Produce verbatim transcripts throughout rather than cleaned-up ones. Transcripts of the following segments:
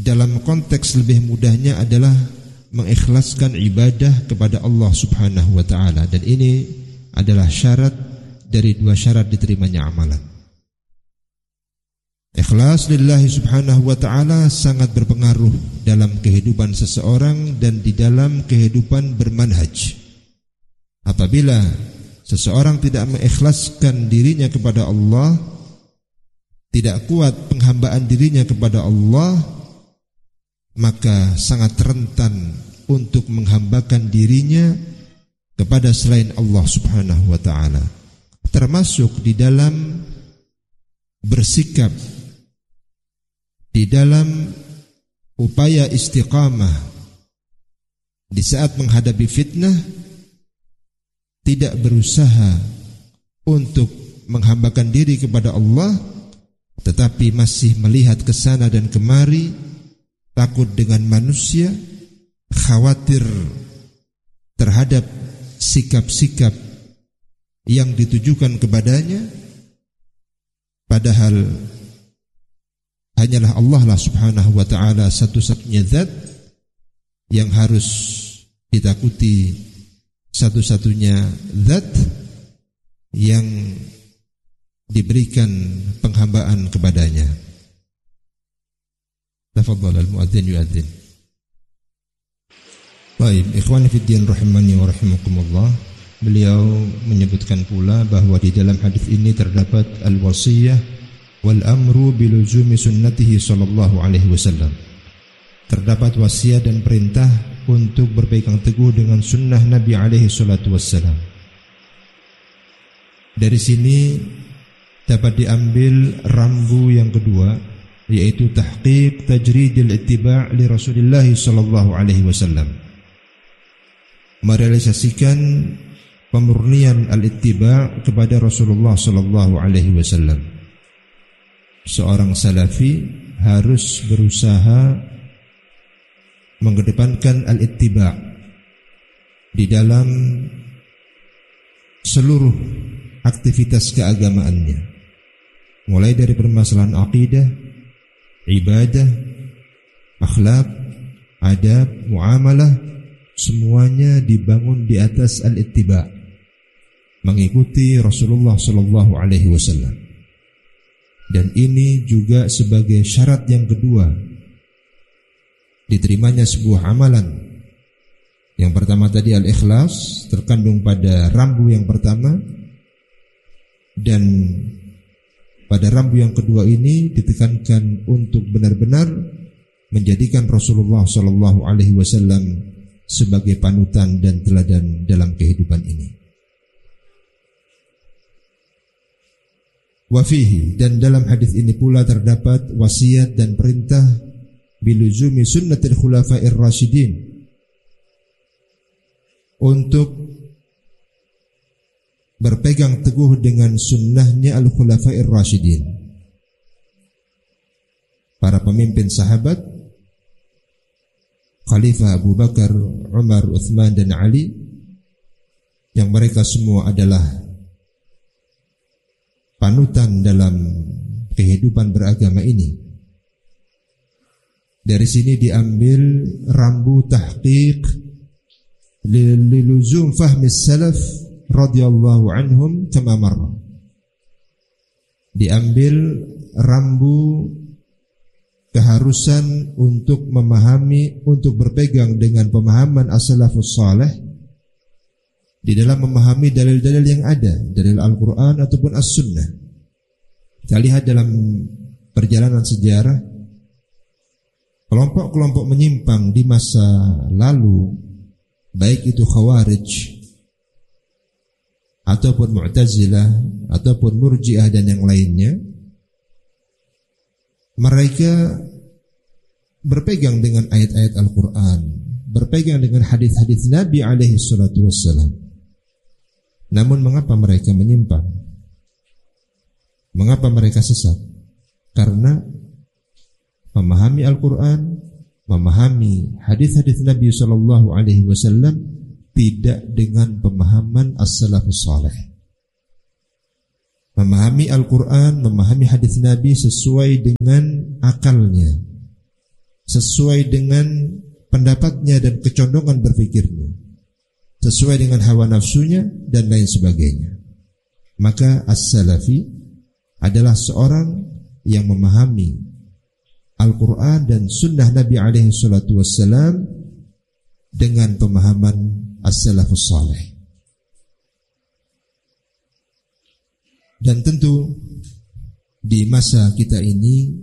dalam konteks lebih mudahnya adalah mengikhlaskan ibadah kepada Allah Subhanahu wa ta'ala, dan ini adalah syarat dari dua syarat diterimanya amalan. Ikhlas lillahi subhanahu wa ta'ala sangat berpengaruh dalam kehidupan seseorang dan di dalam kehidupan bermanhaj. Apabila seseorang tidak mengikhlaskan dirinya kepada Allah, tidak kuat penghambaan dirinya kepada Allah, maka sangat rentan untuk menghambakan dirinya kepada selain Allah Subhanahu wa ta'ala, termasuk di dalam bersikap, di dalam upaya istiqamah di saat menghadapi fitnah, tidak berusaha untuk menghambakan diri kepada Allah, tetapi masih melihat ke sana dan kemari, takut dengan manusia, khawatir terhadap sikap-sikap yang ditujukan kepadanya, padahal hanyalah Allah lah subhanahu wa ta'ala satu-satunya zat yang harus ditakuti, satu-satunya zat yang diberikan penghambaan kepadanya. Tafadhal al-muadzin yuadzin. Baik, ikhwani fid din rahimani wa rahimakumullah. Beliau menyebutkan pula bahwa di dalam hadis ini terdapat al-wasiyah wal amru biluzumi sunnatihi sallallahu alaihi wasallam. Terdapat wasiat dan perintah untuk berpegang teguh dengan sunnah Nabi alaihi salatu wassalam. Dari sini dapat diambil rambu yang kedua, yaitu tahqiq tajridil ittiba' li Rasulillah sallallahu alaihi wasallam. Merealisasikan pemurnian al-ittiba' kepada Rasulullah sallallahu alaihi wasallam. Seorang salafi harus berusaha mengedepankan al-ittiba' di dalam seluruh aktivitas keagamaannya, mulai dari permasalahan akidah, ibadah, akhlak, adab, muamalah, semuanya dibangun di atas al-ittiba', mengikuti Rasulullah sallallahu alaihi wasallam. Dan ini juga sebagai syarat yang kedua diterimanya sebuah amalan. Yang pertama tadi al-ikhlas, terkandung pada rambu yang pertama, dan pada rambu yang kedua ini ditekankan untuk benar-benar menjadikan Rasulullah sallallahu alaihi wasallam sebagai panutan dan teladan dalam kehidupan ini. Wa fihi, dan dalam hadis ini pula terdapat wasiat dan perintah biluzumi sunnatil khulafa'ir rasyidin, untuk berpegang teguh dengan sunnahnya al-khulafa'ir rasyidin, para pemimpin sahabat, Khalifah Abu Bakar, Umar, Uthman dan Ali, yang mereka semua adalah panutan dalam kehidupan beragama ini. Dari sini diambil rambu tahqiq liluzum fahmi salaf radhiyallahu anhum kama marra. Diambil rambu keharusan untuk memahami, untuk berpegang dengan pemahaman as-salafus salih di dalam memahami dalil-dalil yang ada, dalil Al-Quran ataupun As-Sunnah. Kita lihat dalam perjalanan sejarah, kelompok-kelompok menyimpang di masa lalu, baik itu Khawarij ataupun Mu'tazilah ataupun Murji'ah dan yang lainnya, mereka berpegang dengan ayat-ayat Al-Quran, berpegang dengan hadis-hadis Nabi alaihi salatu wassalam. Namun mengapa mereka menyimpang? Mengapa mereka sesat? Karena memahami Al-Quran, memahami hadis-hadis Nabi sallallahu alaihi wasallam tidak dengan pemahaman as-salafus salih. Memahami Al-Quran, memahami hadis Nabi sesuai dengan akalnya, sesuai dengan pendapatnya dan kecondongan berpikirnya, sesuai dengan hawa nafsunya dan lain sebagainya. Maka as-salafi adalah seorang yang memahami Al-Quran dan sunnah Nabi alaihi salatu wassalam dengan pemahaman as-salafus salih. Dan tentu di masa kita ini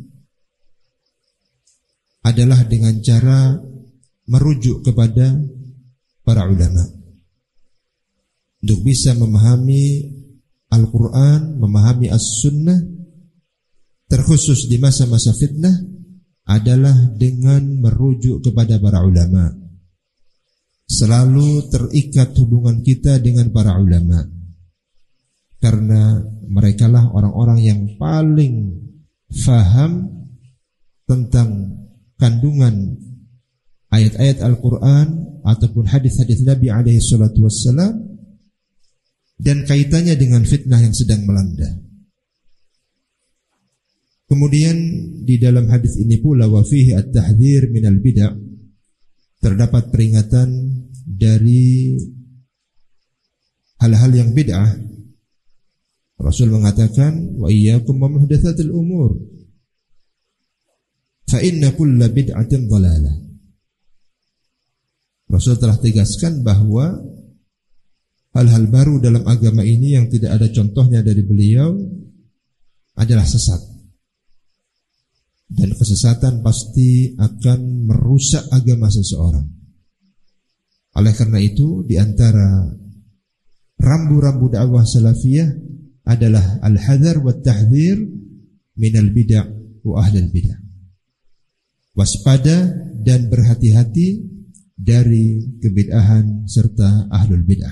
adalah dengan cara merujuk kepada para ulama untuk bisa memahami Al-Quran, memahami As-Sunnah, terkhusus di masa-masa fitnah adalah dengan merujuk kepada para ulama. Selalu terikat hubungan kita dengan para ulama, karena merekalah orang-orang yang paling faham tentang kandungan ayat-ayat Al-Quran ataupun hadis-hadis Nabi alaihi salatu wassalam dan kaitannya dengan fitnah yang sedang melanda. Kemudian di dalam hadis ini pula wa fihi at-tahdhir minal bid'ah, terdapat peringatan dari hal-hal yang bid'ah. Rasul mengatakan wa iyyakum wa muhdatsatil umur fa inna kulla bid'atin dhalalah. Rasul telah tegaskan bahwa hal-hal baru dalam agama ini yang tidak ada contohnya dari beliau adalah sesat, dan kesesatan pasti akan merusak agama seseorang. Oleh karena itu, di antara rambu-rambu dakwah salafiyah adalah al-hadar wa tahdhir minal bid'ah wa ahlil bid'ah. Waspada dan berhati-hati dari kebid'ahan serta ahlul bid'ah.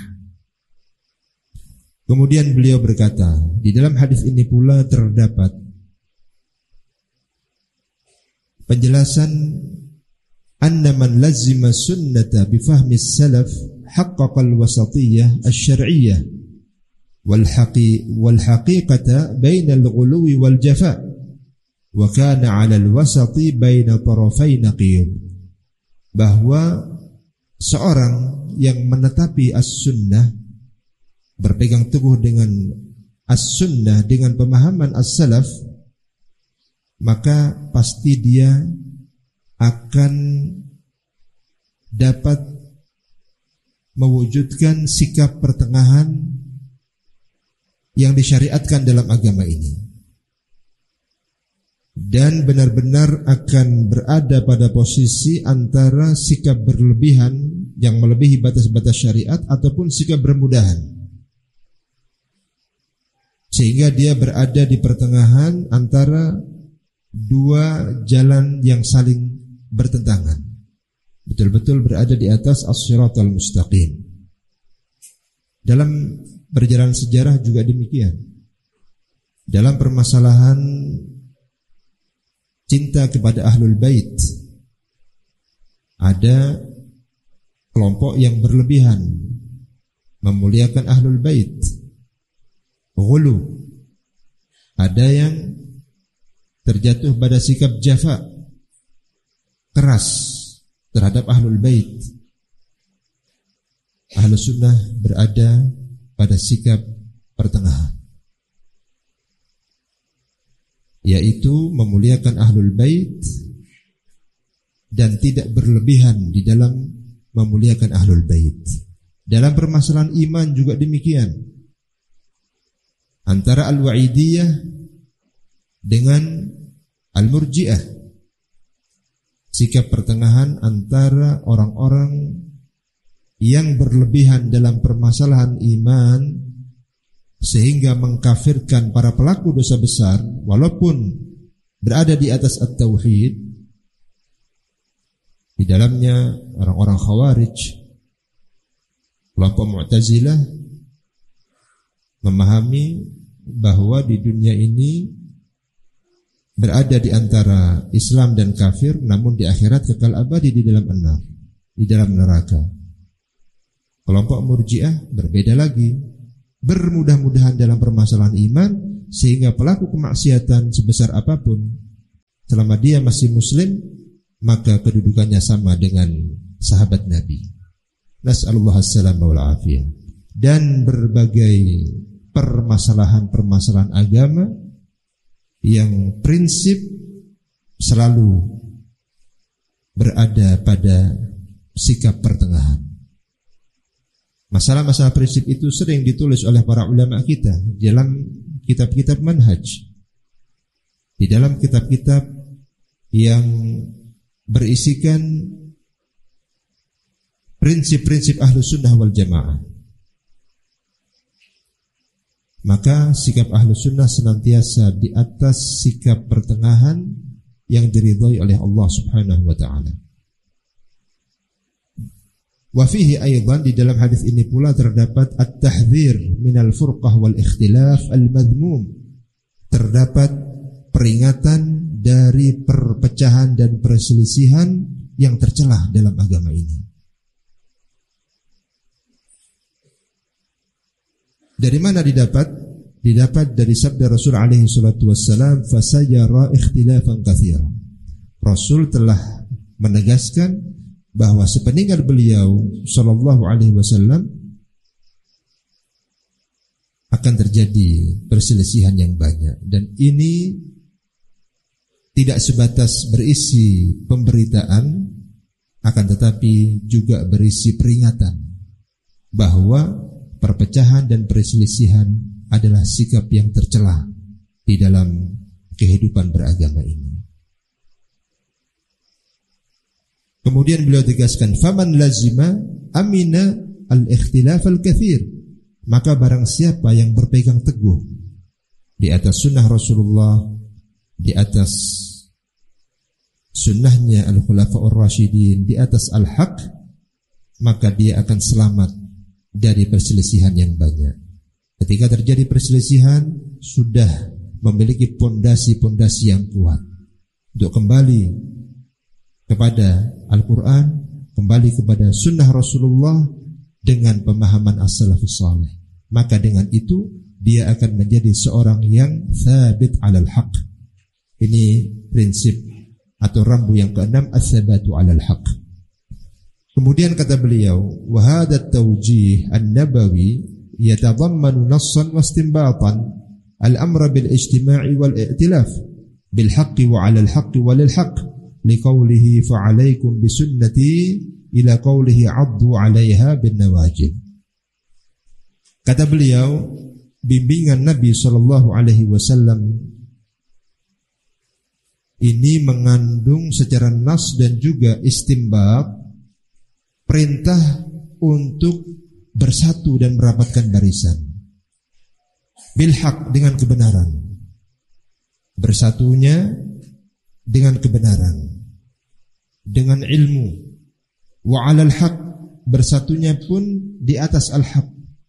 Kemudian beliau berkata, di dalam hadis ini pula terdapat penjelasan anna man lazima sunnata bifahmi salaf haqqaqal wasatiyah asy-syar'iyyah wal haqi wal haqiqata bainal ghuluwi wal jafa wa kana 'alal wasati baina tarafai naqib, bahwa seorang yang menetapi as-sunnah, berpegang teguh dengan as-sunnah dengan pemahaman as-salaf, maka pasti dia akan dapat mewujudkan sikap pertengahan yang disyariatkan dalam agama ini, dan benar-benar akan berada pada posisi antara sikap berlebihan yang melebihi batas-batas syariat ataupun sikap bermudahan, sehingga dia berada di pertengahan antara dua jalan yang saling bertentangan, betul-betul berada di atas as-siratal mustaqim. Dalam perjalanan sejarah juga demikian. Dalam permasalahan cinta kepada ahlul bait, ada kelompok yang berlebihan memuliakan ahlul bait, ghulu. Ada yang terjatuh pada sikap jafa, keras terhadap ahlul bait. Ahlus sunnah berada pada sikap pertengahan, yaitu memuliakan ahlul bait dan tidak berlebihan di dalam memuliakan ahlul bait. Dalam permasalahan iman juga demikian, antara al-wa'idiyah dengan al-murji'ah, sikap pertengahan antara orang-orang yang berlebihan dalam permasalahan iman sehingga mengkafirkan para pelaku dosa besar walaupun berada di atas at-tauhid. Di dalamnya orang-orang Khawarij, kelompok Mu'tazilah, memahami bahwa di dunia ini berada di antara Islam dan kafir, namun di akhirat kekal abadi di dalam an-nar, di dalam neraka. Kelompok Murji'ah berbeda lagi, bermudah-mudahan dalam permasalahan iman sehingga pelaku kemaksiatan sebesar apapun selama dia masih muslim, maka kedudukannya sama dengan sahabat Nabi. Nas'alullah as-salama wal afiyah. Dan berbagai permasalahan-permasalahan agama yang prinsip selalu berada pada sikap pertengahan. Masalah-masalah prinsip itu sering ditulis oleh para ulama kita dalam kitab-kitab manhaj, di dalam kitab-kitab yang berisikan prinsip-prinsip Ahlus Sunnah wal Jamaah. Maka sikap Ahlus Sunnah senantiasa di atas sikap pertengahan yang diridhai oleh Allah Subhanahu wa taala. Wa fihi aidan, di dalam hadis ini pula terdapat at-tahdzir minal furqah wal ikhtilaf al-madhmum. Terdapat peringatan dari perpecahan dan perselisihan yang tercela dalam agama ini. Dari mana didapat? Didapat dari sabda Rasul alaihi salatu wassalam, fasayara ikhtilafan katsira. Rasul telah menegaskan bahwa sepeninggal beliau sallallahu alaihi wasallam akan terjadi perselisihan yang banyak, dan ini tidak sebatas berisi pemberitaan, akan tetapi juga berisi peringatan bahwa perpecahan dan perselisihan adalah sikap yang tercela di dalam kehidupan beragama ini. Kemudian beliau tegaskan, faman lazima amina al-ikhtilaf al-kathir, maka barang siapa yang berpegang teguh di atas sunnah Rasulullah, di atas sunnahnya al-khulafa'ur rasyidin, di atas al-haq, maka dia akan selamat dari perselisihan yang banyak. Ketika terjadi perselisihan, sudah memiliki pondasi-pondasi yang kuat untuk kembali kepada Al-Quran, kembali kepada sunnah Rasulullah dengan pemahaman as-salafus salih. Maka dengan itu dia akan menjadi seorang yang thabit alal haq. Ini prinsip atau rambu yang keenam, as-sabatu alal haq. Kemudian kata beliau, wa hadha at-tawjih an-nabawi yatadammanu nassan wa istinbatan al-amra bil ijtima'i wal i'tilaf bil haqqi wa 'ala al-haqqi wa lil haqq liqawlihi fa 'alaykum bi sunnati ila qawlihi 'addu 'alayha bin nawajib. Kata beliau, bimbingan Nabi sallallahu alaihi wasallam ini mengandung secara nas dan juga istinbat perintah untuk bersatu dan merapatkan barisan bil haq, dengan kebenaran, bersatunya dengan kebenaran, dengan ilmu, wa 'alal haq, bersatunya pun di atas al-haq,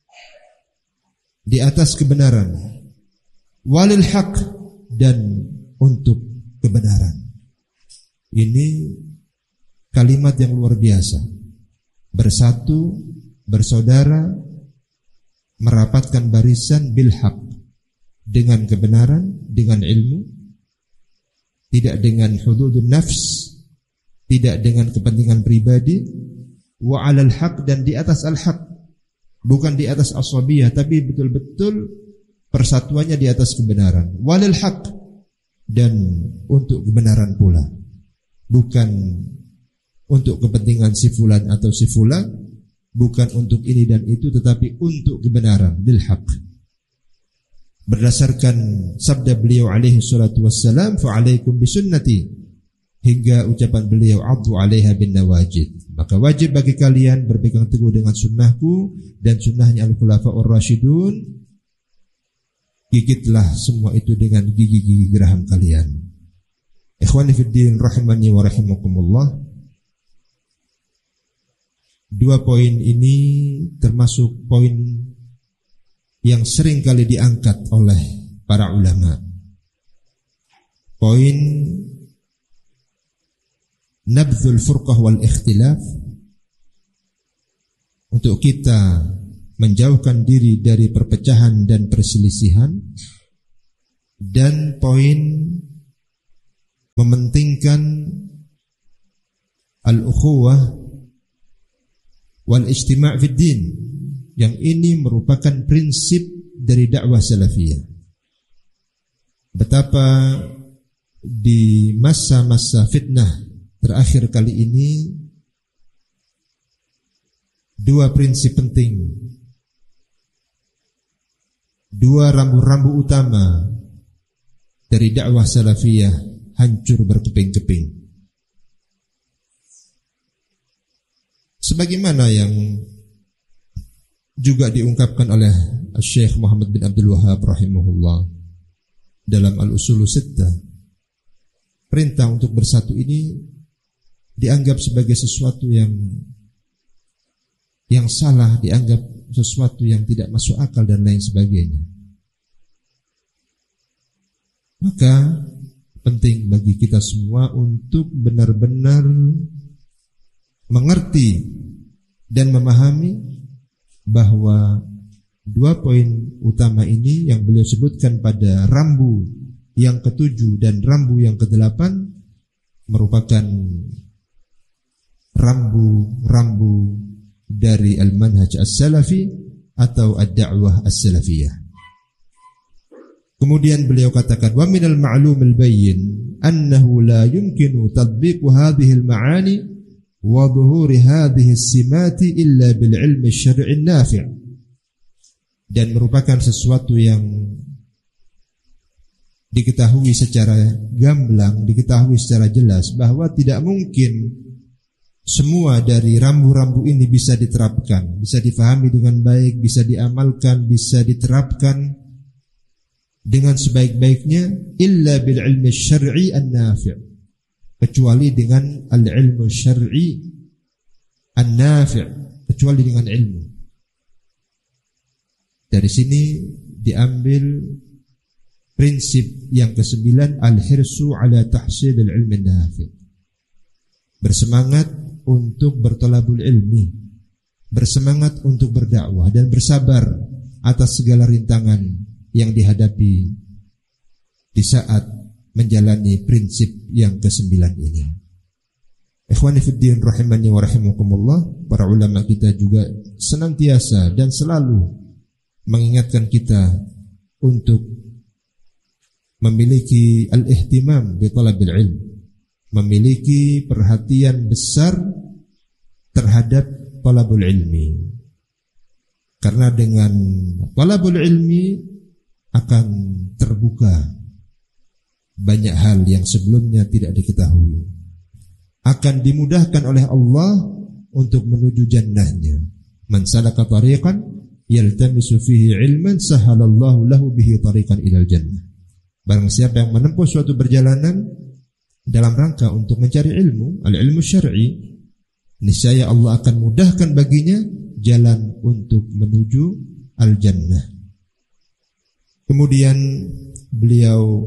di atas kebenaran, walil haq, dan untuk kebenaran. Ini kalimat yang luar biasa. Bersatu, bersaudara, merapatkan barisan bil haq, dengan kebenaran, dengan ilmu, tidak dengan hududun nafs, tidak dengan kepentingan pribadi, wa 'alal haq, dan di atas al-haq, bukan di atas asabiyah, tapi betul-betul persatuannya di atas kebenaran, walil haq, dan untuk kebenaran pula, bukan untuk kepentingan si fulan atau si fulan, bukan untuk ini dan itu, tetapi untuk kebenaran, bil haq. Berdasarkan sabda beliau alaihi salatu wassalam, fa 'alaikum bisunnati, hingga ucapan beliau 'addu 'alaiha bin nawajid, maka wajib bagi kalian berpegang teguh dengan sunnahku dan sunnahnya al-khulafa'ur rasyidun, gigitlah semua itu dengan gigi-gigi geraham kalian. Ikhwani fid din rahimani wa rahimakumullah. Dua poin ini termasuk poin yang sering kali diangkat oleh para ulama. Poin nabdzul furqah wal ikhtilaf, untuk kita menjauhkan diri dari perpecahan dan perselisihan, dan poin mementingkan al-ukhuwah wal ijtima' fid din, yang ini merupakan prinsip dari dakwah salafiyah. Betapa di masa-masa fitnah terakhir kali ini dua prinsip penting, dua rambu-rambu utama dari dakwah salafiyah hancur berkeping-keping. Sebagaimana yang juga diungkapkan oleh Syekh Muhammad bin Abdul Wahhab rahimahullah dalam Al-Usulus Sittah, perintah untuk bersatu ini dianggap sebagai sesuatu yang yang salah, dianggap sesuatu yang tidak masuk akal dan lain sebagainya. Maka penting bagi kita semua untuk benar-benar mengerti dan memahami bahwa dua poin utama ini yang beliau sebutkan pada rambu yang ketujuh dan rambu yang kedelapan merupakan rambu-rambu dari al-manhaj as-salafi atau ad-da'wah as-salafiyah. Kemudian beliau katakan, wa minal ma'lum al-bayyin annahu la yumkinu tatbiqu hadhihi al-ma'ani wa dhuhuri hadhihi as-simati illa bil ilmi asy-syar'i an-nafi'. Dan merupakan sesuatu yang diketahui secara gamblang, diketahui secara jelas bahwa tidak mungkin semua dari rambu-rambu ini bisa diterapkan, bisa difahami dengan baik, bisa diamalkan, bisa diterapkan dengan sebaik-baiknya illa bil ilmi syar'i an-nafi', kecuali dengan al-ilmu syar'i an-nafi', kecuali dengan ilmu. Dari sini diambil prinsip yang kesembilan, al-hirsu ala tahsil al-ilmi an-nafi', bersemangat untuk bertolabul ilmi, bersemangat untuk berdakwah dan bersabar atas segala rintangan yang dihadapi di saat menjalani prinsip yang kesembilan ini. Ikhwani fiddin rahimani wa rahimakumullah, para ulama kita juga senantiasa dan selalu mengingatkan kita untuk memiliki al-ihtimam bi talabil ilm, memiliki perhatian besar terhadap talabul ilmi. Karena dengan talabul ilmi akan terbuka banyak hal yang sebelumnya tidak diketahui. Akan dimudahkan oleh Allah untuk menuju jannahnya. Man salaka tariqan yaltamisu fihi ilman sahalallahu lahu bihi tariqan ilal jannah. Barang siapa yang menempuh suatu perjalanan dalam rangka untuk mencari ilmu, al-ilmu syar'i, niscaya Allah akan mudahkan baginya jalan untuk menuju al-jannah. Kemudian beliau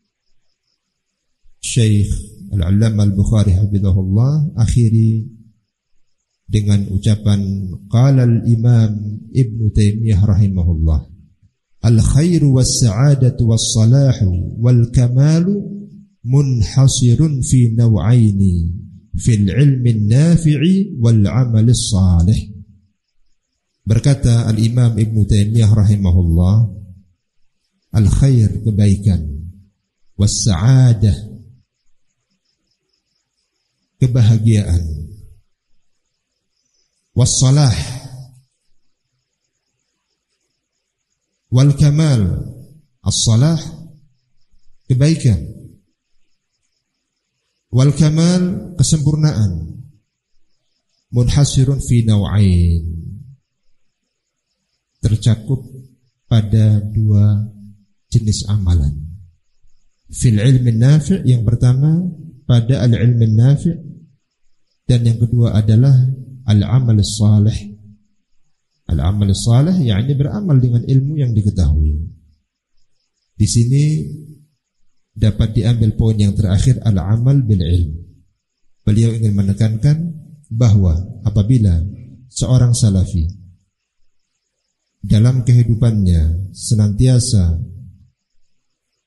Syekh Al-Allamah Al-Bukhari hafizahullah akhiri dengan ucapan qala al-Imam Ibn Taimiyah rahimahullah, al-khairu was-sa'adatu was-salahu wal-kamalu munhasirun fi naw'aini fil ilmi an-nafi'i wal 'amali as-salih. Berkata al-Imam Ibn Taimiyah rahimahullah, al-khair kebaikan, was-sa'adah kebahagiaan, was-salah wal kamal, as-salah kebaikan, wal kamal kesempurnaan, munhasirun fi naw'ain tercakup pada dua jenis amalan. Fil ilmi nafi', yang pertama pada al-ilmi nafi', dan yang kedua adalah al-amal salih. Al-amal salih yakni beramal dengan ilmu yang diketahui. Di sini dapat diambil poin yang terakhir, al-amal bil ilm. Beliau ingin menekankan bahwa apabila seorang salafi dalam kehidupannya senantiasa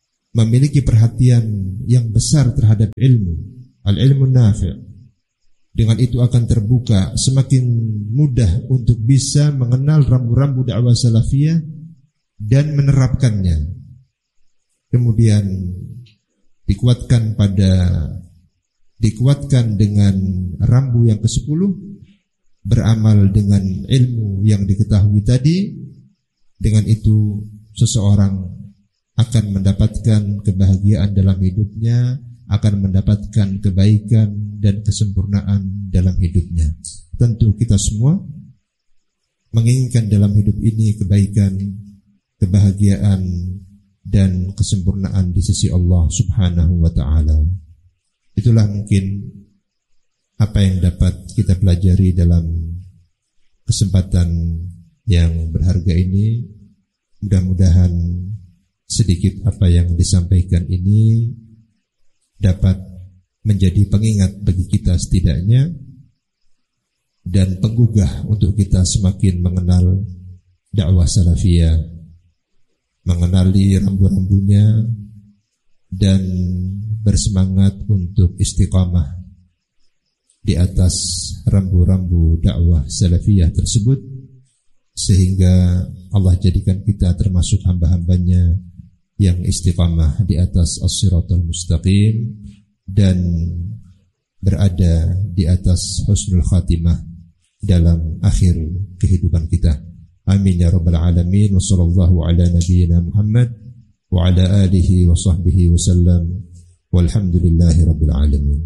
memiliki perhatian yang besar terhadap ilmu, al-ilmu nafi', Dengan itu akan terbuka, semakin mudah untuk bisa mengenal rambu-rambu dakwah salafiyah dan menerapkannya. Kemudian dikuatkan pada dikuatkan dengan rambu yang kesepuluh, beramal dengan ilmu yang diketahui tadi. Dengan itu seseorang akan mendapatkan kebahagiaan dalam hidupnya, akan mendapatkan kebaikan dan kesempurnaan dalam hidupnya. Tentu kita semua menginginkan dalam hidup ini kebaikan, kebahagiaan dan kesempurnaan di sisi Allah Subhanahu wa ta'ala. Itulah mungkin apa yang dapat kita pelajari dalam kesempatan yang berharga ini. Mudah-mudahan sedikit apa yang disampaikan ini dapat menjadi pengingat bagi kita setidaknya, dan penggugah untuk kita semakin mengenal dakwah salafiyah, mengenali rambu-rambunya, dan bersemangat untuk istiqamah di atas rambu-rambu dakwah salafiyah tersebut, sehingga Allah jadikan kita termasuk hamba-hambanya yang istiqamah di atas as-siratal mustaqim dan berada di atas husnul khatimah dalam akhir kehidupan kita. Amin ya rabbal alamin. Wa sallallahu ala nabiyyina Muhammad wa ala alihi wa sahbihi wa sallam. Walhamdulillahi rabbil alamin.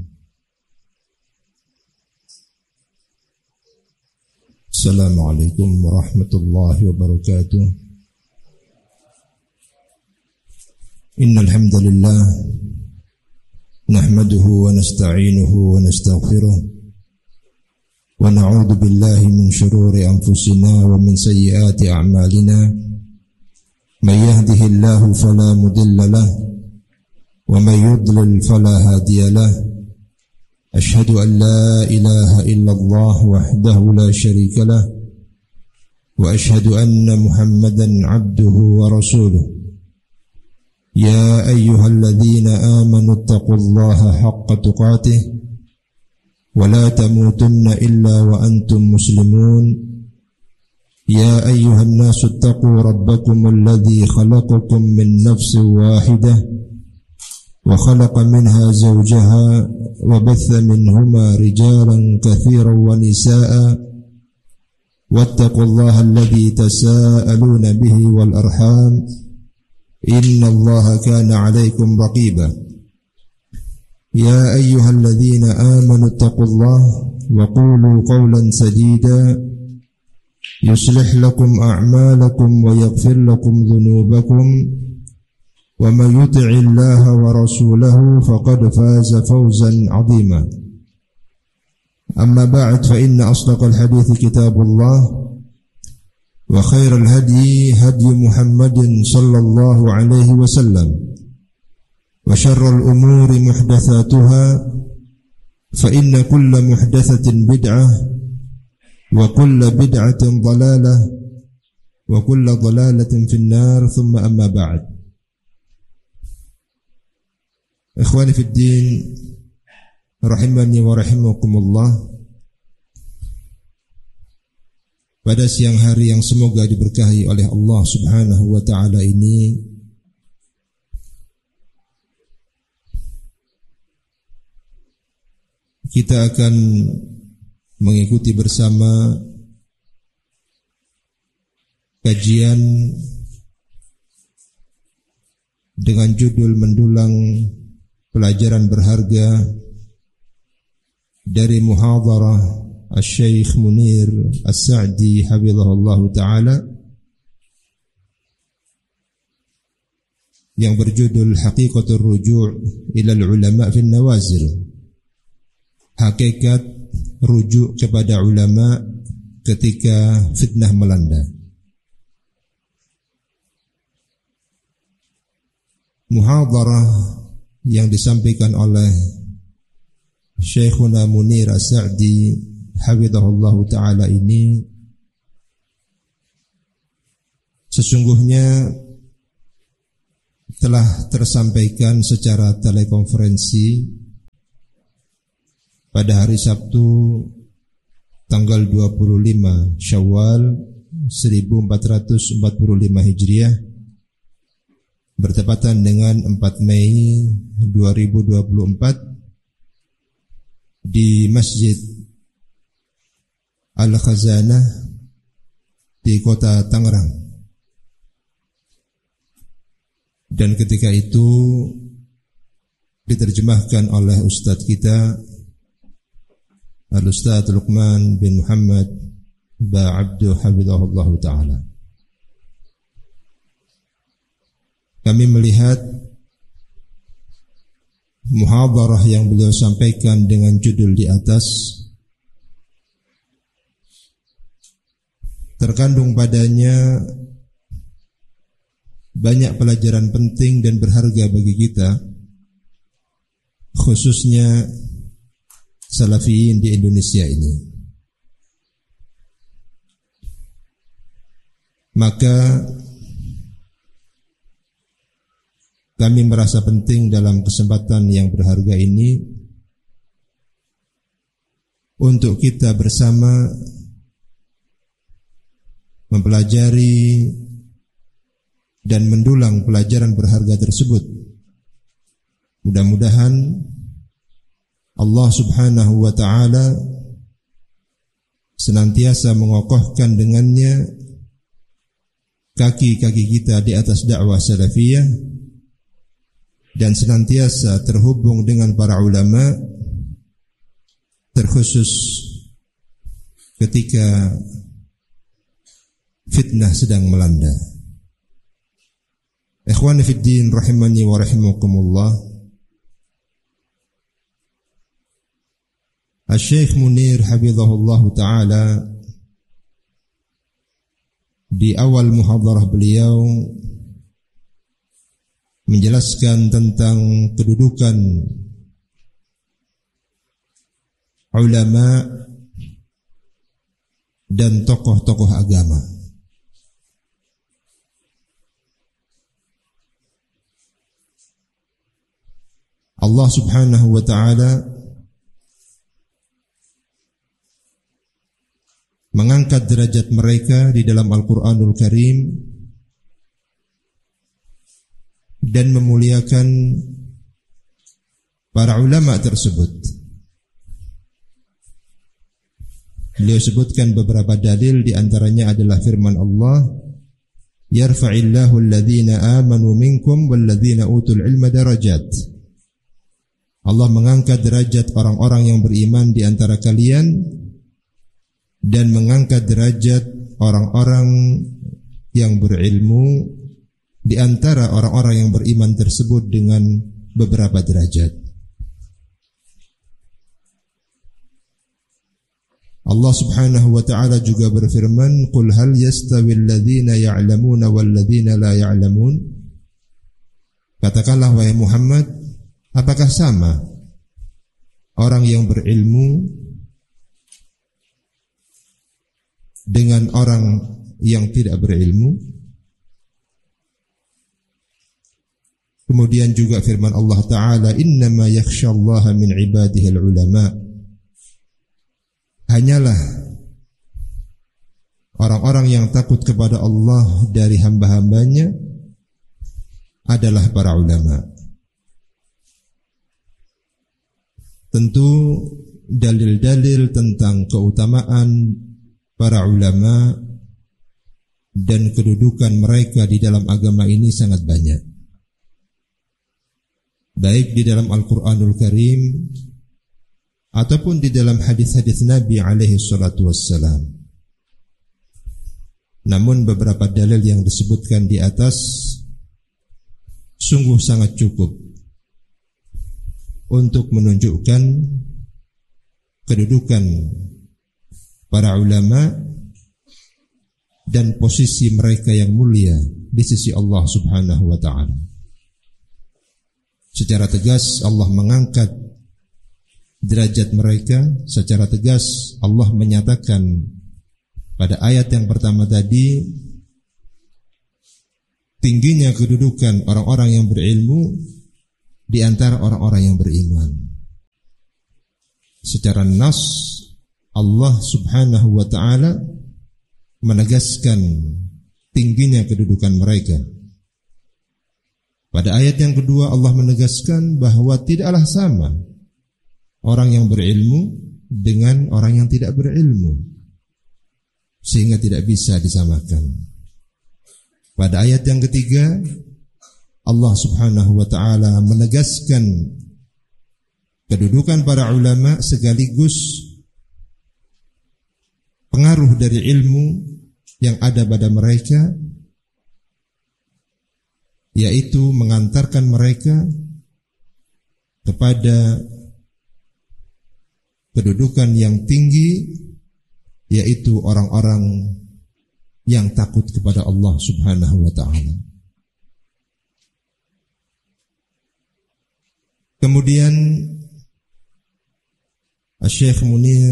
Assalamualaikum warahmatullahi wabarakatuh. Innal hamdalillah nahmaduhu wa nasta'inuhu wa nastaghfiruh wa na'udzu billahi min shururi anfusina wa min sayyiati a'malina. May yahdihillahu fala mudilla lahu wa may yudlil fala hadiya lahu. أشهد أن لا إله إلا الله وحده لا شريك له وأشهد أن محمدا عبده ورسوله. يا أيها الذين آمنوا اتقوا الله حق تقاته ولا تموتن إلا وأنتم مسلمون. يا أيها الناس اتقوا ربكم الذي خلقكم من نفس واحدة وخلق منها زوجها وبث منهما رجالا كثيرا ونساء واتقوا الله الذي تساءلون به والأرحام إن الله كان عليكم رقيبا. يا أيها الذين آمنوا اتقوا الله وقولوا قولا سديدا يصلح لكم أعمالكم ويغفر لكم ذنوبكم ومن يطع الله ورسوله فقد فاز فوزا عظيما. أما بعد فإن أصدق الحديث كتاب الله وخير الهدي هدي محمد صلى الله عليه وسلم وشر الأمور محدثاتها فإن كل محدثة بدعة وكل بدعة ضلالة وكل ضلالة في النار. ثم أما بعد. Ikhwani fid din, rahimani wa rahimakumullah. Pada siang hari yang semoga diberkahi oleh Allah Subhanahu wa ta'ala ini, kita akan mengikuti bersama kajian dengan judul mendulang pelajaran berharga dari muhadharah Asy-Syaikh Munir As-Sa'di hafizahullah ta'ala yang berjudul Haqiqatul Ruju' ila al-Ulama fi Nawazil. Hakikat rujuk kepada ulama ketika fitnah melanda. Muhadharah yang disampaikan oleh Syekhuna Munir As-Sa'di hafizahullah ta'ala ini sesungguhnya telah tersampaikan secara telekonferensi pada hari Sabtu tanggal dua puluh lima Syawal seribu empat ratus empat puluh lima Hijriah, bertepatan dengan empat Mei dua ribu dua puluh empat di Masjid Al-Khazanah di kota Tangerang. Dan ketika itu diterjemahkan oleh Ustadz kita Al-Ustadz Luqman bin Muhammad Ba'abdu Hafizahullah Ta'ala. Kami melihat muhadarah yang beliau sampaikan dengan judul di atas, terkandung padanya banyak pelajaran penting dan berharga bagi kita, khususnya salafiyin di Indonesia ini. Maka kami merasa penting dalam kesempatan yang berharga ini untuk kita bersama mempelajari dan mendulang pelajaran berharga tersebut. Mudah-mudahan Allah Subhanahu wa ta'ala senantiasa mengokohkan dengannya kaki-kaki kita di atas dakwah salafiyah dan senantiasa terhubung dengan para ulama, terkhusus ketika fitnah sedang melanda. Ikhwani fid din rahimani wa rahimakumullah. Al-Syekh Munir hafizahullah ta'ala di awal muhadarah beliau menjelaskan tentang kedudukan ulama dan tokoh-tokoh agama. Allah Subhanahu wa ta'ala mengangkat derajat mereka di dalam Al-Quranul Karim dan memuliakan para ulama tersebut. Beliau sebutkan beberapa dalil, di antaranya adalah firman Allah, yarfa'illahu alladhina amanu minkum walladhina utul ilma darajat. Allah mengangkat derajat orang-orang yang beriman di antara kalian dan mengangkat derajat orang-orang yang berilmu di antara orang-orang yang beriman tersebut dengan beberapa derajat. Allah Subhanahu wa ta'ala juga berfirman, "Qul hal yastawi alladhina ya'lamuna walladhina la ya'lamun?" Katakanlah wahai Muhammad, apakah sama orang yang berilmu dengan orang yang tidak berilmu? Kemudian juga firman Allah Ta'ala, "Innama yakhshallaha min ibadihil ulama." Hanyalah orang-orang yang takut kepada Allah dari hamba-hambanya adalah para ulama. Tentu dalil-dalil tentang keutamaan para ulama dan kedudukan mereka di dalam agama ini sangat banyak, baik di dalam Al-Quranul Karim ataupun di dalam hadis-hadis Nabi alaihi salatu wassalam. Namun beberapa dalil yang disebutkan di atas sungguh sangat cukup untuk menunjukkan kedudukan para ulama dan posisi mereka yang mulia di sisi Allah Subhanahu wa ta'ala. Secara tegas Allah mengangkat derajat mereka. Secara tegas Allah menyatakan pada ayat yang pertama tadi tingginya kedudukan orang-orang yang berilmu di antara orang-orang yang beriman. secara nas Allah Subhanahu wa ta'ala menegaskan tingginya kedudukan mereka. Pada ayat yang kedua Allah menegaskan bahwa tidaklah sama orang yang berilmu dengan orang yang tidak berilmu, sehingga tidak bisa disamakan. Pada ayat yang ketiga Allah Subhanahu wa ta'ala menegaskan kedudukan para ulama sekaligus pengaruh dari ilmu yang ada pada mereka, yaitu mengantarkan mereka kepada kedudukan yang tinggi, yaitu orang-orang yang takut kepada Allah Subhanahu wa ta'ala. Kemudian Syekh Munir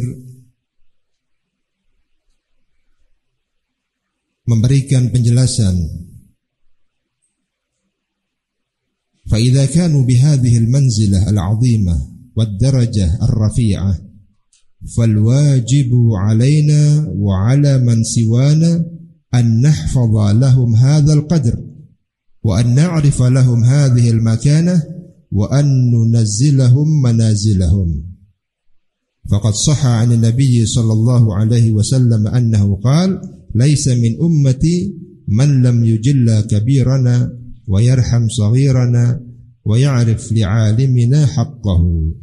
memberikan penjelasan, فَإِذَا كَانُوا بِهَذِهِ الْمَنْزِلَةِ الْعَظِيمَةِ وَالدَّرَجَةِ الرَّفِيعَةِ فَالْوَاجِبُ عَلَيْنَا وَعَلَى مَنْ سِوَانَا أَنْ نَحْفَظَ لَهُمْ هَذَا الْقَدْرِ وَأَنْ نَعْرِفَ لَهُمْ هَذِهِ الْمَكَانَةِ وَأَنْ نُنَزِّلَهُمْ مَنَازِلَهُمْ. فَقَدْ صَحَّ عَنِ النَّبِيِّ صَلَّى اللَّهُ عَلَيْهِ وَسَلَّمَ أَنَّهُ قَالَ لَيْسَ مِنْ أُمَّتِي مَنْ لَمْ يُجِلَّ كَبِيرَنَا وَيَرْحَمْ صَغِيرَنَا وَيَعْرِفْ لِعَالِمِنَا حَقَّهُ.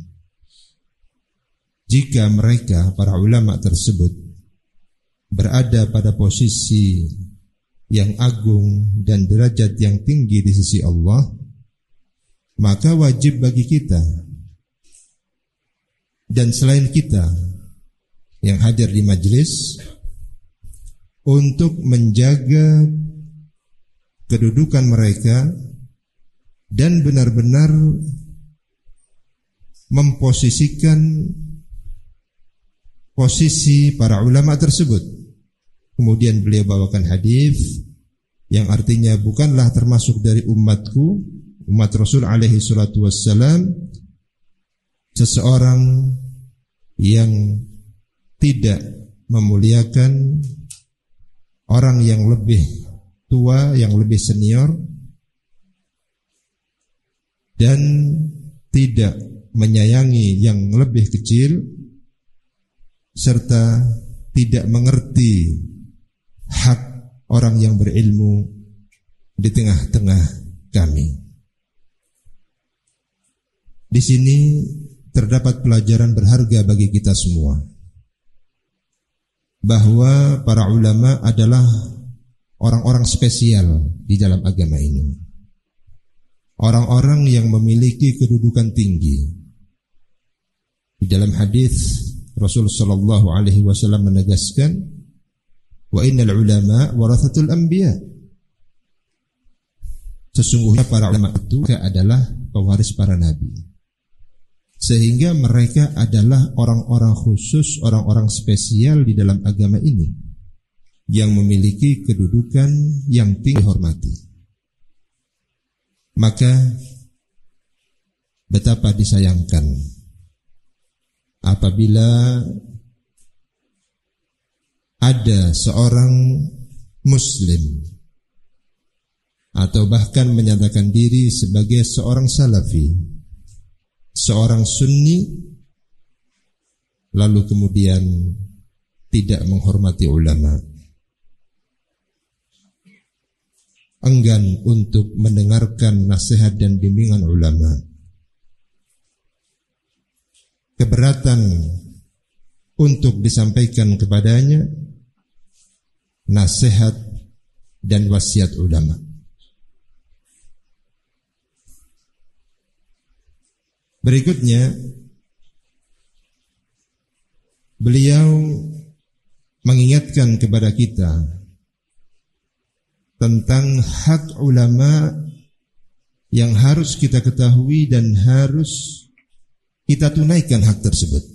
Jika mereka, para ulama tersebut, berada pada posisi yang agung dan derajat yang tinggi di sisi Allah, maka wajib bagi kita dan selain kita yang hadir di majlis untuk menjaga kedudukan mereka dan benar-benar memposisikan posisi para ulama tersebut. Kemudian beliau bawakan hadis yang artinya bukanlah termasuk dari umatku, umat Rasul alaihi salatu wassalam, seseorang yang tidak memuliakan orang yang lebih tua, yang lebih senior, dan tidak menyayangi yang lebih kecil, serta tidak mengerti hak orang yang berilmu di tengah-tengah kami. Di sini terdapat pelajaran berharga bagi kita semua, bahwa para ulama adalah orang-orang spesial di dalam agama ini, orang-orang yang memiliki kedudukan tinggi. Di dalam hadis Rasul sallallahu alaihi wasallam menegaskan, wa innal ulama warathatul anbiya. Sesungguhnya para ulama itu adalah pewaris para nabi, sehingga mereka adalah orang-orang khusus, orang-orang spesial di dalam agama ini yang memiliki kedudukan yang tinggi dihormati. Maka betapa disayangkan apabila ada seorang muslim atau bahkan menyatakan diri sebagai seorang salafi, seorang sunni, lalu kemudian tidak menghormati ulama, enggan untuk mendengarkan nasihat dan bimbingan ulama, keberatan untuk disampaikan kepadanya nasihat dan wasiat ulama. Berikutnya, beliau mengingatkan kepada kita tentang hak ulama yang harus kita ketahui dan harus kita tunaikan hak tersebut.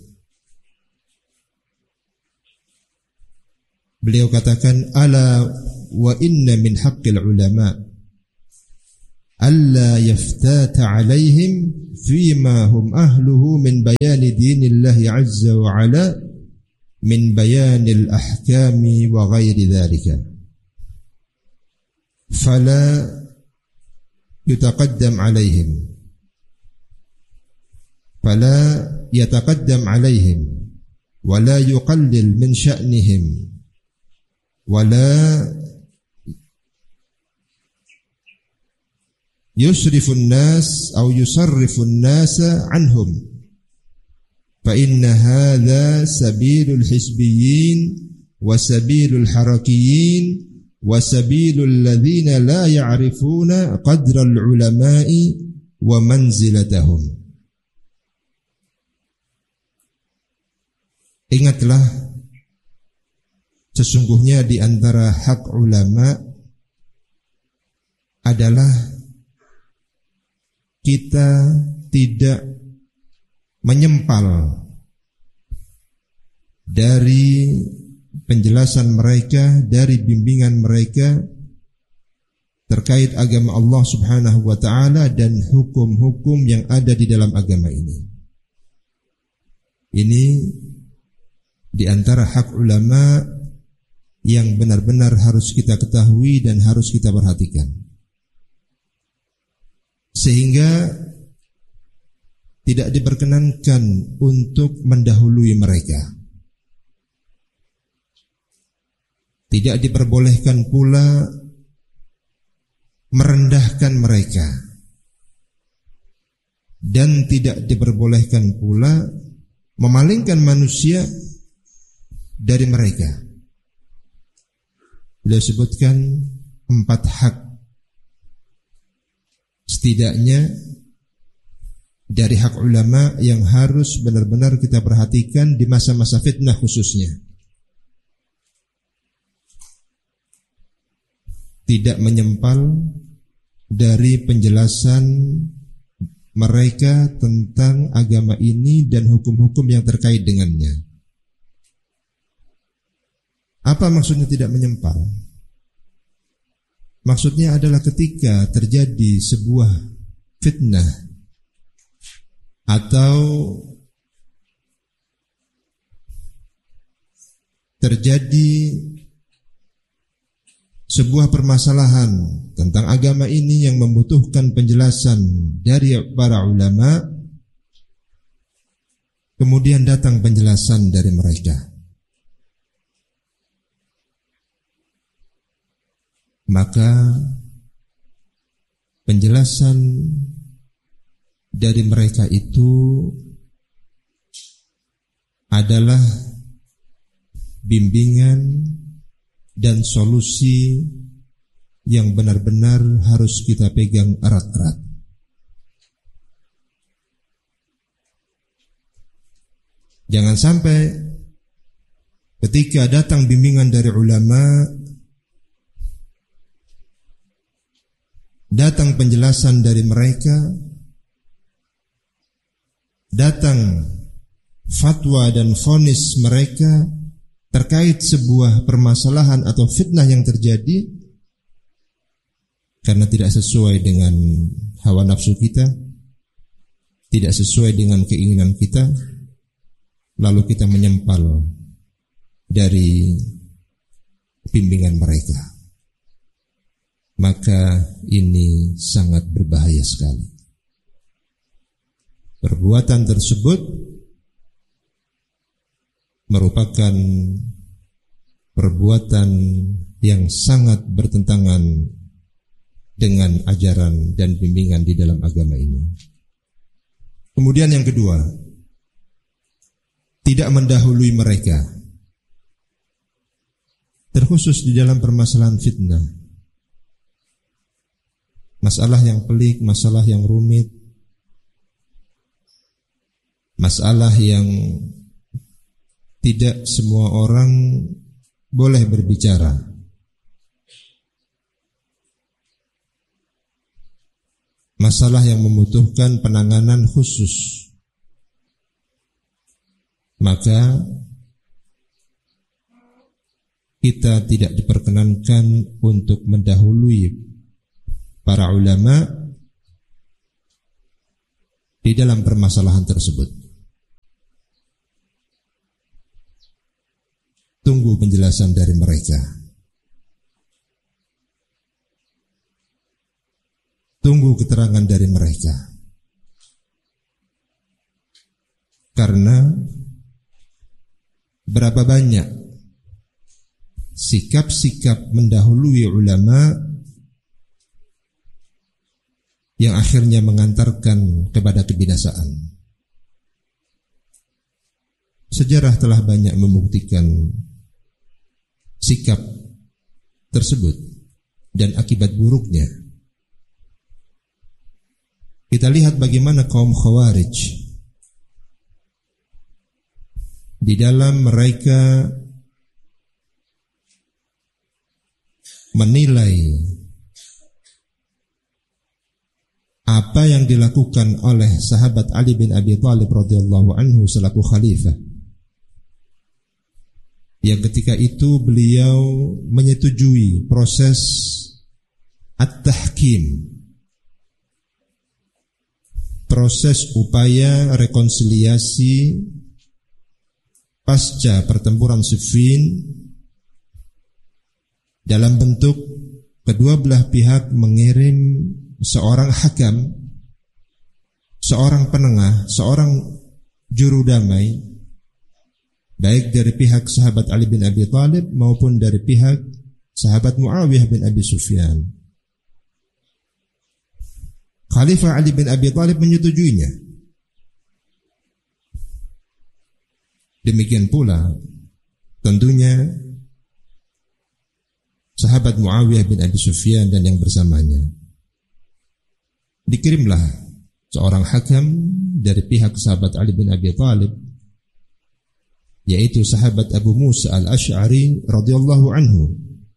Beliau katakan, ala wa inna min haqqil ulama alla yaftata alaihim fima hum ahluhu min bayani dinillahi azza wa ala min bayanil ahkami wa ghairi dhalika fala yutaqaddam alaihim fala yataqaddam alaihim wa la yuqallil min sya'nihim wa la yusrifun nas atau yusarrifun nasa anhum fa inna hadha sabilul hisbiyyin wa sabilul harakiyyin wa sabilul ladzina la ya'rifuna qadral ulama'i wa manzilatahum. Ingatlah, sesungguhnya di antara hak ulama adalah kita tidak menyempal dari penjelasan mereka, dari bimbingan mereka terkait agama Allah Subhanahu wa ta'ala dan hukum-hukum yang ada di dalam agama ini. Ini di antara hak ulama yang benar-benar harus kita ketahui dan harus kita perhatikan. Sehingga tidak diperkenankan untuk mendahului mereka. Tidak diperbolehkan pula merendahkan mereka. Dan tidak diperbolehkan pula memalingkan manusia dari mereka. Beliau sebutkan empat hak setidaknya dari hak ulama yang harus benar-benar kita perhatikan di masa-masa fitnah khususnya. Tidak menyempal dari penjelasan mereka tentang agama ini dan hukum-hukum yang terkait dengannya. Apa maksudnya tidak menyempal? Maksudnya adalah ketika terjadi sebuah fitnah atau terjadi sebuah permasalahan tentang agama ini yang membutuhkan penjelasan dari para ulama, kemudian datang penjelasan dari mereka. Maka penjelasan dari mereka itu adalah bimbingan dan solusi yang benar-benar harus kita pegang erat-erat. Jangan sampai ketika datang bimbingan dari ulama, datang penjelasan dari mereka, datang fatwa dan vonis mereka terkait sebuah permasalahan atau fitnah yang terjadi, karena tidak sesuai dengan hawa nafsu kita, tidak sesuai dengan keinginan kita, lalu kita menyempal dari bimbingan mereka. Maka ini sangat berbahaya sekali. Perbuatan tersebut merupakan perbuatan yang sangat bertentangan dengan ajaran dan bimbingan di dalam agama ini. Kemudian yang kedua, tidak mendahului mereka, terkhusus di dalam permasalahan fitnah. Masalah yang pelik, masalah yang rumit, masalah yang tidak semua orang boleh berbicara. Masalah yang membutuhkan penanganan khusus. Maka kita tidak diperkenankan untuk mendahului para ulama di dalam permasalahan tersebut. Tunggu penjelasan dari mereka. Tunggu keterangan dari mereka. Karena berapa banyak sikap-sikap mendahului ulama yang akhirnya mengantarkan kepada kebinasaan. Sejarah telah banyak membuktikan sikap tersebut dan akibat buruknya. Kita lihat bagaimana kaum Khawarij di dalam mereka menilai apa yang dilakukan oleh sahabat Ali bin Abi Thalib radhiyallahu anhu selaku khalifah, yang ketika itu beliau menyetujui proses at-tahkim, proses upaya rekonsiliasi pasca pertempuran Siffin, dalam bentuk kedua belah pihak mengirim seorang hakam, seorang penengah, seorang juru damai, baik dari pihak sahabat Ali bin Abi Thalib maupun dari pihak sahabat Muawiyah bin Abi Sufyan. Khalifah Ali bin Abi Thalib menyetujuinya. Demikian pula tentunya sahabat Muawiyah bin Abi Sufyan dan yang bersamanya. Dikirimlah seorang hakam dari pihak sahabat Ali bin Abi Thalib, yaitu sahabat Abu Musa al-Ash'ari radhiyallahu anhu,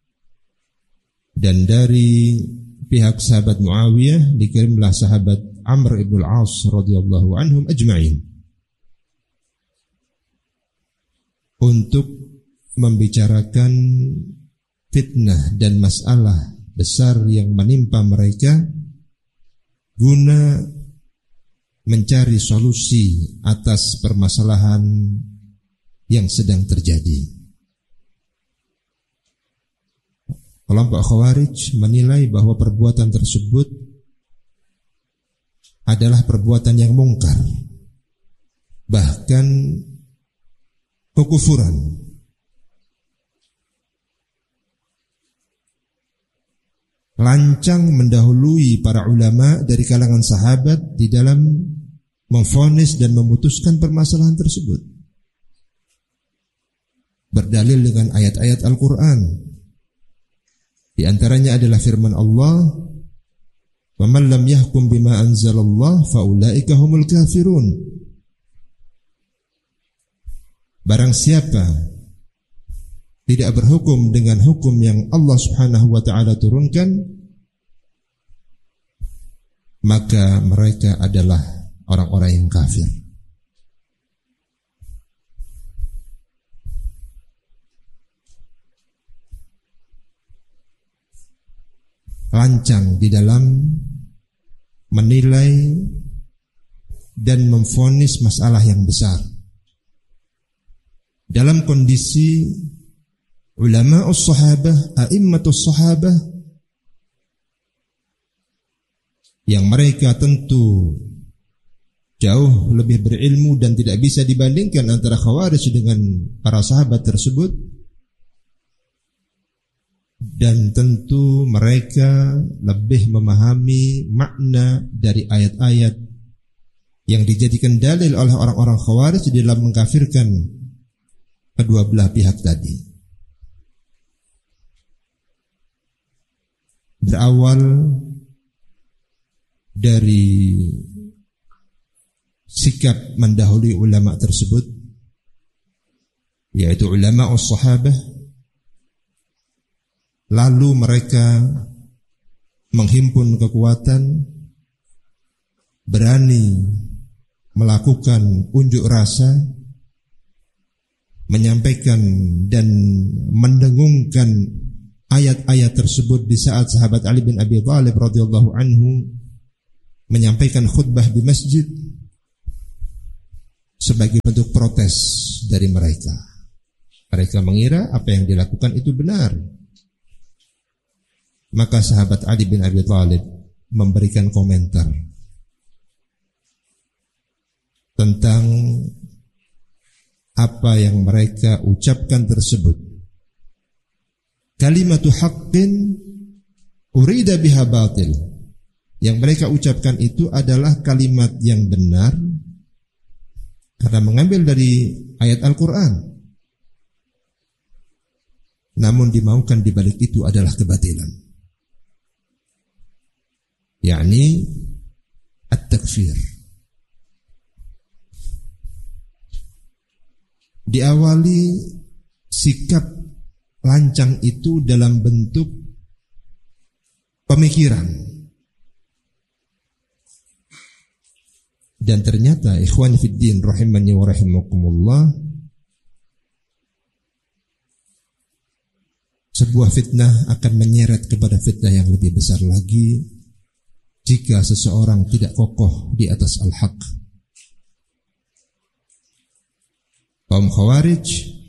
dan dari pihak sahabat Muawiyah dikirimlah sahabat Amr ibn al-As radhiyallahu anhum ajma'in untuk membicarakan fitnah dan masalah besar yang menimpa mereka guna mencari solusi atas permasalahan yang sedang terjadi. Kelompok Khawarij menilai bahwa perbuatan tersebut adalah perbuatan yang mungkar, bahkan kekufuran. Lancang mendahului para ulama dari kalangan sahabat di dalam memvonis dan memutuskan permasalahan tersebut, berdalil dengan ayat-ayat Al-Quran. Di antaranya adalah firman Allah, وَمَنْ لَمْ يَحْكُمْ بِمَا أَنْزَلَ اللَّهُ فَأُولَئِكَ هُمُ الْكَافِرُونَ. Barang siapa tidak berhukum dengan hukum yang Allah Subhanahu wa ta'ala turunkan, maka mereka adalah orang-orang yang kafir. Lancang di dalam menilai dan memvonis masalah yang besar dalam kondisi ulama us-sahabah, a'immatus sahabah, yang mereka tentu jauh lebih berilmu dan tidak bisa dibandingkan antara Khawarij dengan para sahabat tersebut, dan tentu mereka lebih memahami makna dari ayat-ayat yang dijadikan dalil oleh orang-orang Khawarij dalam mengkafirkan kedua belah pihak tadi. Berawal dari sikap mendahului ulama tersebut, yaitu ulama us-sahabah, lalu mereka menghimpun kekuatan, berani melakukan unjuk rasa, menyampaikan dan mendengungkan ayat-ayat tersebut di saat sahabat Ali bin Abi Thalib radhiyallahu anhu menyampaikan khutbah di masjid, sebagai bentuk protes dari mereka. Mereka mengira apa yang dilakukan itu benar. Maka sahabat Ali bin Abi Thalib memberikan komentar tentang apa yang mereka ucapkan tersebut. Kalimatu haqqin urida biha batil. Yang mereka ucapkan itu adalah kalimat yang benar karena mengambil dari ayat Al-Quran. Namun dimaukan di balik itu adalah kebatilan, yakni at-takfir. Diawali sikap lancang itu dalam bentuk pemikiran. Dan ternyata ikhwan fiddin rahimani wa rahimakumullah, sebuah fitnah akan menyeret kepada fitnah yang lebih besar lagi jika seseorang tidak kokoh di atas al-haq. Kaum Khawarij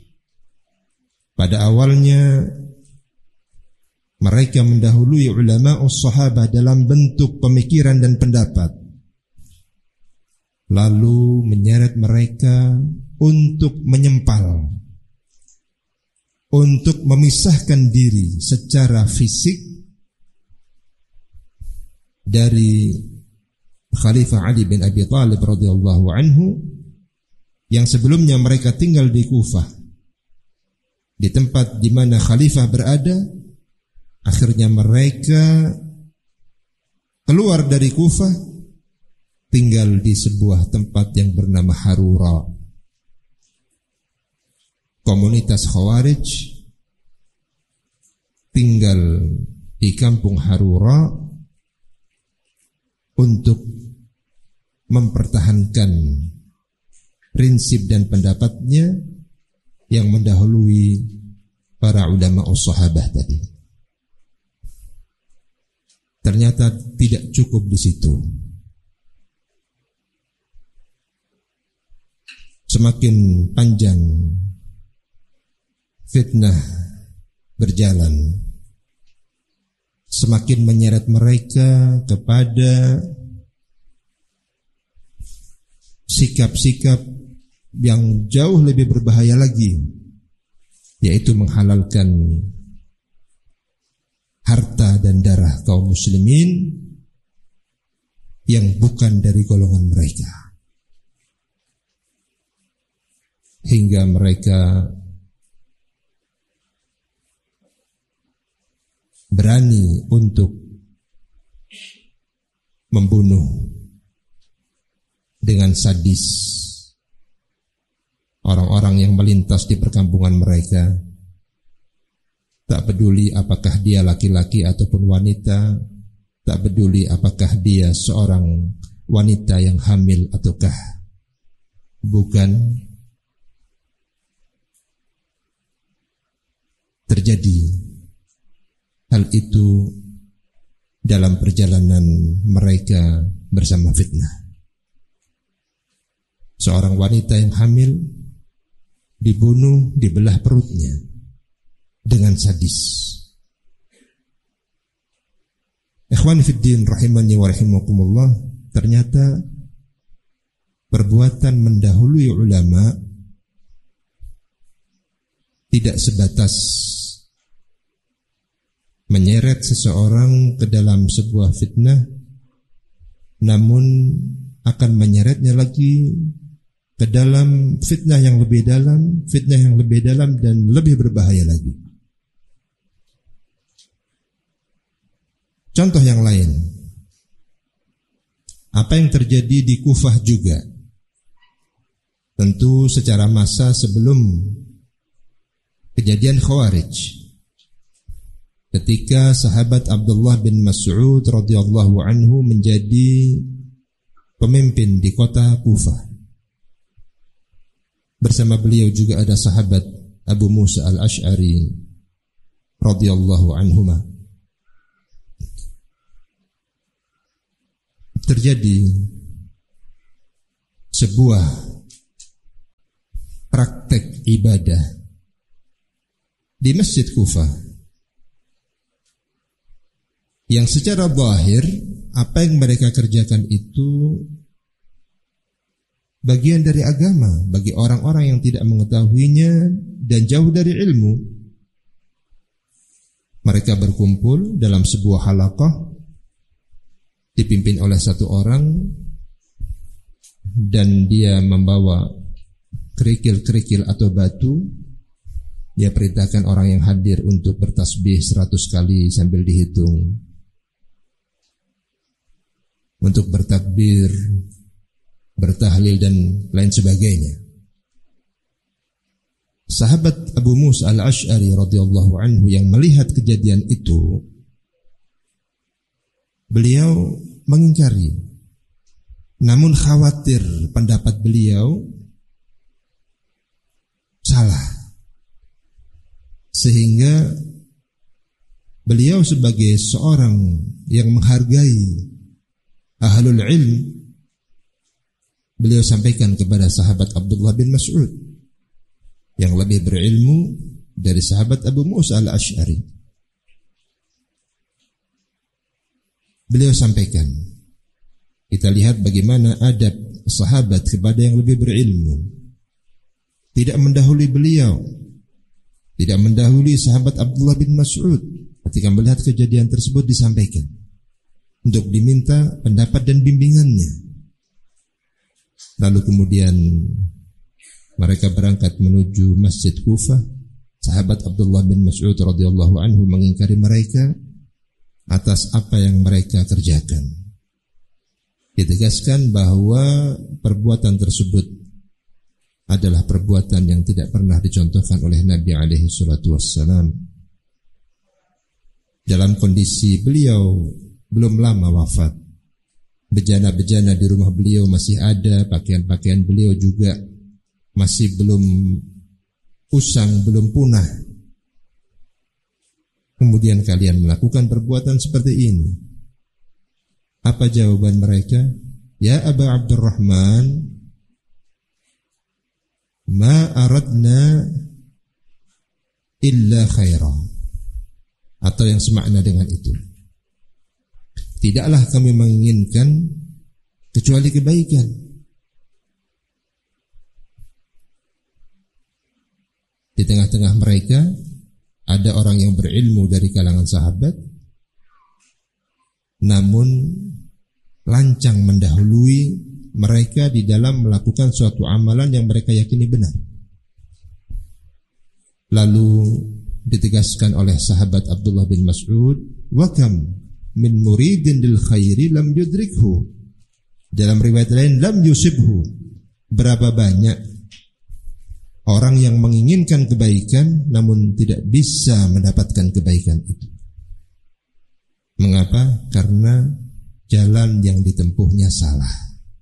pada awalnya mereka mendahului ulama'us sahabah dalam bentuk pemikiran dan pendapat, lalu menyeret mereka untuk menyempal, untuk memisahkan diri secara fisik dari Khalifah Ali bin Abi Thalib radhiyallahu anhu yang sebelumnya mereka tinggal di Kufah, di tempat di mana Khalifah berada. Akhirnya mereka keluar dari Kufah, tinggal di sebuah tempat yang bernama Harura. Komunitas Khawarij tinggal di kampung Harura untuk mempertahankan prinsip dan pendapatnya yang mendahului para ulama us-sahabah tadi. Ternyata tidak cukup di situ. Semakin panjang fitnah berjalan, semakin menyeret mereka kepada sikap-sikap yang jauh lebih berbahaya lagi, yaitu menghalalkan harta dan darah kaum muslimin yang bukan dari golongan mereka, hingga mereka berani untuk membunuh dengan sadis orang-orang yang melintas di perkampungan mereka. Tak peduli apakah dia laki-laki ataupun wanita, tak peduli apakah dia seorang wanita yang hamil ataukah bukan. Terjadi hal itu dalam perjalanan mereka bersama fitnah. Seorang wanita yang hamil dibunuh, dibelah perutnya dengan sadis. Ikhwan fiddin rahimani wa rahimakumullah, ternyata perbuatan mendahului ulama tidak sebatas menyeret seseorang ke dalam sebuah fitnah, namun akan menyeretnya lagi ke dalam fitnah yang lebih dalam, fitnah yang lebih dalam dan lebih berbahaya lagi. Contoh yang lain, apa yang terjadi di Kufah juga, tentu secara massa sebelum kejadian Khawarij, ketika sahabat Abdullah bin Mas'ud radhiyallahu anhu menjadi pemimpin di kota Kufah. Bersama beliau juga ada sahabat Abu Musa al-Ash'ari radhiyallahu anhuma. Terjadi sebuah praktek ibadah di Masjid Kufah yang secara zahir apa yang mereka kerjakan itu bagian dari agama bagi orang-orang yang tidak mengetahuinya dan jauh dari ilmu. Mereka berkumpul dalam sebuah halaqah dipimpin oleh satu orang dan dia membawa kerikil-kerikil atau batu. Dia perintahkan orang yang hadir untuk bertasbih seratus kali sambil dihitung, untuk bertakbir, bertahlil dan lain sebagainya. Sahabat Abu Musa al-Ash'ari radhiyallahu anhu yang melihat kejadian itu, beliau mengingkari, namun khawatir pendapat beliau salah, sehingga beliau sebagai seorang yang menghargai ahlul ilm, beliau sampaikan kepada sahabat Abdullah bin Mas'ud yang lebih berilmu dari sahabat Abu Musa al-Ash'ari. Beliau sampaikan, kita lihat bagaimana adab sahabat kepada yang lebih berilmu. Tidak mendahului beliau, tidak mendahului sahabat Abdullah bin Mas'ud ketika melihat kejadian tersebut disampaikan untuk diminta pendapat dan bimbingannya. Lalu kemudian mereka berangkat menuju Masjid Kufah. Sahabat Abdullah bin Mas'ud radhiyallahu anhu mengingkari mereka atas apa yang mereka kerjakan. Ditegaskan bahwa perbuatan tersebut adalah perbuatan yang tidak pernah dicontohkan oleh Nabi alaihi salatu wassalam. Dalam kondisi beliau belum lama wafat, bejana-bejana di rumah beliau masih ada, pakaian-pakaian beliau juga masih belum usang, belum punah. Kemudian kalian melakukan perbuatan seperti ini. Apa jawaban mereka? Ya Aba Abdurrahman, ma aradna illa khaira, atau yang semakna dengan itu, tidaklah kami menginginkan kecuali kebaikan. Di tengah-tengah mereka ada orang yang berilmu dari kalangan sahabat, namun lancang mendahului mereka di dalam melakukan suatu amalan yang mereka yakini benar. Lalu ditegaskan oleh sahabat Abdullah bin Mas'ud, wa kam min muridin lil khairi lam yudrikhu. Dalam riwayat lain, lam yusibhu. Berapa banyak orang yang menginginkan kebaikan namun tidak bisa mendapatkan kebaikan itu. Mengapa? Karena jalan yang ditempuhnya salah.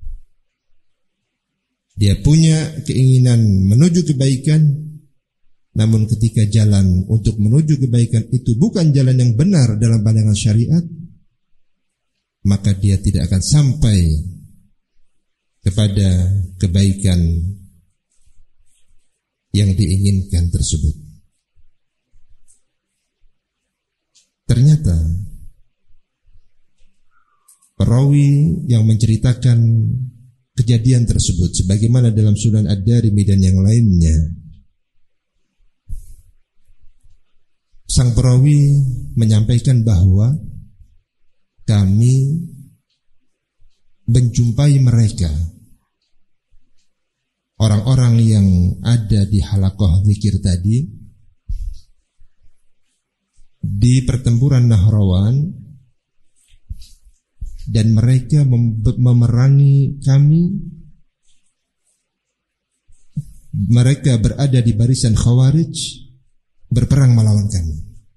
Dia punya keinginan menuju kebaikan, namun ketika jalan untuk menuju kebaikan itu bukan jalan yang benar dalam pandangan syariat, maka dia tidak akan sampai kepada kebaikan yang diinginkan tersebut. Ternyata perawi yang menceritakan kejadian tersebut sebagaimana dalam Sunan Ad-Darimi dan yang lainnya, sang perawi menyampaikan bahwa kami menjumpai mereka, orang-orang yang ada di halaqah zikir tadi, di pertempuran Nahrawan, dan mereka mem- memerangi kami. Mereka berada di barisan Khawarij, berperang melawan kami.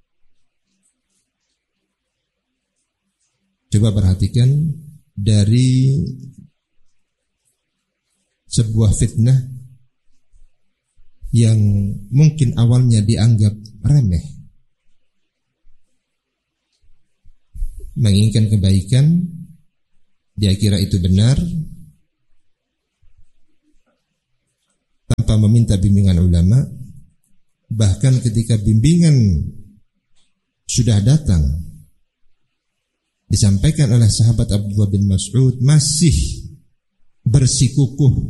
Coba perhatikan, dari sebuah fitnah yang mungkin awalnya dianggap remeh, menginginkan kebaikan, dia kira itu benar, tanpa meminta bimbingan ulama. Bahkan ketika bimbingan sudah datang, disampaikan oleh sahabat Abdullah bin Mas'ud, masih bersikukuh